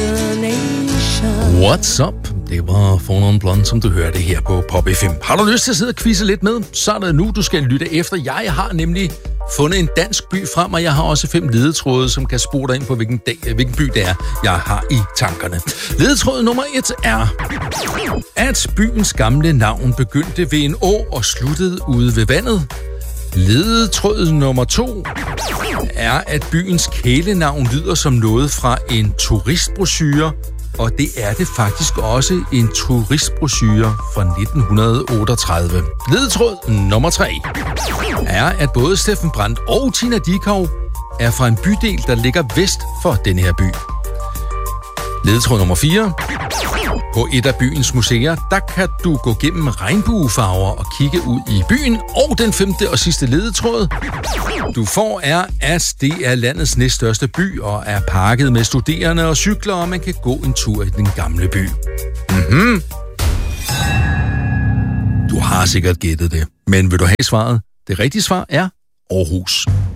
destination. What's up? Det var Four Non Blonde, som du hørte her på Pop FM. Har du lyst til at sidde og quizze lidt med, så er det nu, du skal lytte efter. Jeg har nemlig fundet en dansk by frem, og jeg har også 5 ledetråde, som kan spore dig ind på, hvilken by det er, jeg har i tankerne. Ledetråd nummer 1 er, at byens gamle navn begyndte ved en å og sluttede ude ved vandet. Ledetråd nummer 2 er, at byens kælenavn lyder som noget fra en turistbrochure, og det er det faktisk også, en turistbrochure fra 1938. Ledetråd nummer 3 er, at både Steffen Brandt og Tina Dickow er fra en bydel, der ligger vest for denne her by. Ledetråd nummer 4. På et af byens museer, der kan du gå gennem regnbuefarver og kigge ud i byen. Og den 5. og sidste ledetråd, du får, er, at det er landets næststørste by og er pakket med studerende og cykler, og man kan gå en tur i den gamle by. Du har sikkert gættet det, men vil du have svaret? Det rigtige svar er Aarhus.